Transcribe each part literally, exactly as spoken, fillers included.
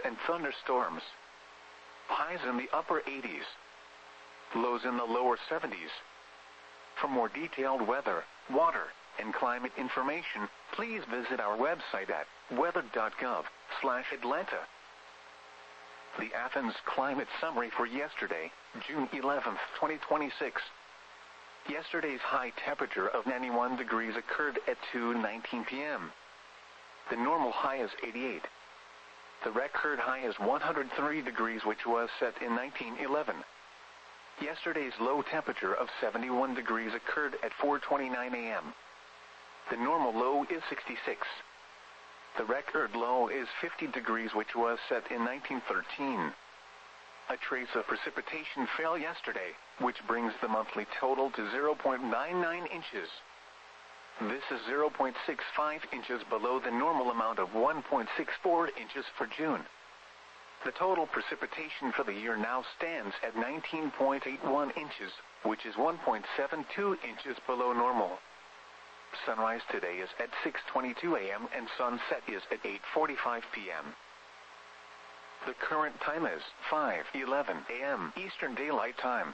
and thunderstorms. Highs in the upper eighties. Lows in the lower seventies. For more detailed weather, water, and climate information, please visit our website at weather dot gov slash Atlanta. The Athens Climate Summary for yesterday, June eleventh, twenty twenty-six. Yesterday's high temperature of ninety-one degrees occurred at two nineteen p m The normal high is eighty-eight. The record high is one hundred three degrees, which was set in nineteen eleven. Yesterday's low temperature of seventy-one degrees occurred at four twenty-nine a m The normal low is sixty-six. The record low is fifty degrees, which was set in nineteen thirteen. A trace of precipitation fell yesterday, which brings the monthly total to zero point nine nine inches. This is zero point six five inches below the normal amount of one point six four inches for June. The total precipitation for the year now stands at nineteen point eight one inches, which is one point seven two inches below normal. Sunrise today is at six twenty-two a m and sunset is at eight forty-five p m The current time is five eleven a m Eastern Daylight Time.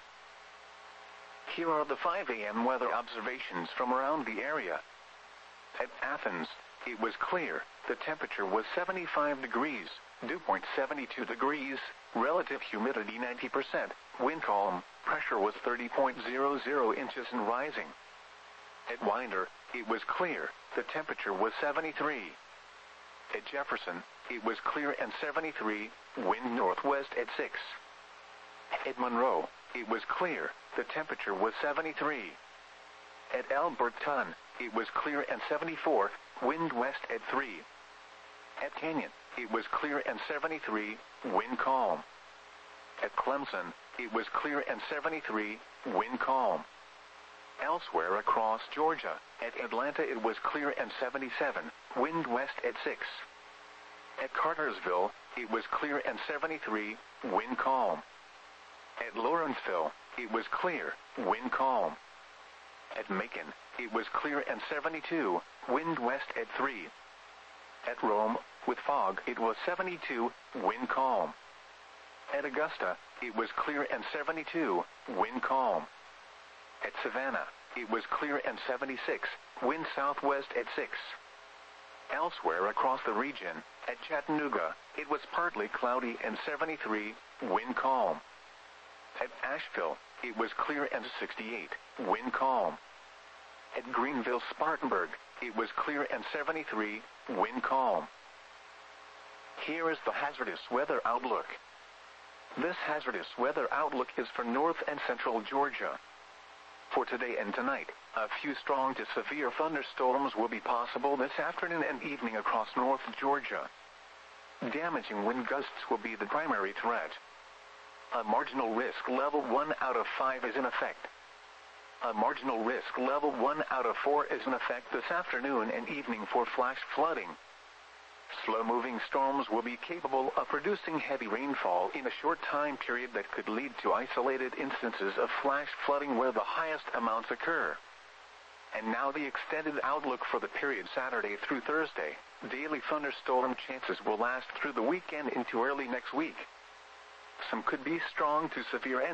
Here are the five a m weather observations from around the area. At Athens, it was clear. The temperature was seventy-five degrees, dew point seventy-two degrees, relative humidity ninety percent, wind calm, pressure was thirty point zero zero inches and rising. At Winder, it was clear. The temperature was seventy-three. At Jefferson, it was clear and seventy-three, wind northwest at six. At Monroe, it was clear. The temperature was seventy-three. At Alberton, it was clear and seventy-four, wind west at three. At Canyon, it was clear and seventy-three, wind calm. At Clemson, it was clear and seventy-three, wind calm. Elsewhere across Georgia, at Atlanta it was clear and seventy-seven, wind west at six. At Cartersville, it was clear and seventy-three, wind calm. At Lawrenceville, it was clear, wind calm. At Macon, it was clear and seventy-two, wind west at three. At Rome, with fog, it was seventy-two, wind calm. At Augusta, it was clear and seventy-two, wind calm. At Savannah, it was clear and seventy-six, wind southwest at six. Elsewhere across the region, at Chattanooga, it was partly cloudy and seventy-three, wind calm. At Asheville, it was clear and sixty-eight, wind calm. At Greenville-Spartanburg, it was clear and seventy-three, wind calm. Here is the hazardous weather outlook. This hazardous weather outlook is for north and central Georgia. For today and tonight, a few strong to severe thunderstorms will be possible this afternoon and evening across north Georgia. Damaging wind gusts will be the primary threat. A marginal risk level one out of five is in effect. A marginal risk level one out of four is in effect this afternoon and evening for flash flooding. Slow-moving storms will be capable of producing heavy rainfall in a short time period that could lead to isolated instances of flash flooding where the highest amounts occur. And now the extended outlook for the period Saturday through Thursday. Daily thunderstorm chances will last through the weekend into early next week. Some could be strong to severe